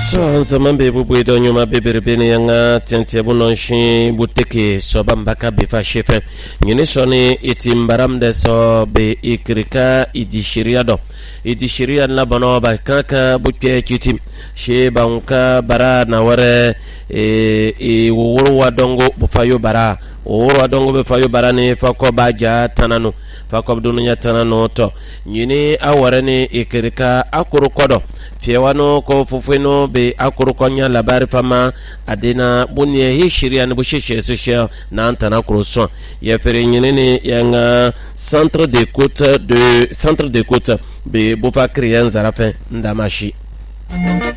so zaman be bubu do nyuma be berbene yanga tiantia bunonshi buteke so bambaka be fa chefe nyine so ni itimbaram de so be ikrika idishiria do idishiria na bano ba kaka buke kitim she banka bara na wore wurwa dongo bufayo bara wurwa dongo bufayo bara ni fako baja tananu fako dununya tananu to nyine awore ni ikrika akuru kodo fiewano ko fufeno be akuru konya labari fama adina bunye hishiria ni bushishe sishe na antana kuruson ya fere nyine yanga centre d'écoute be bufa kriyan zarafen ndamashi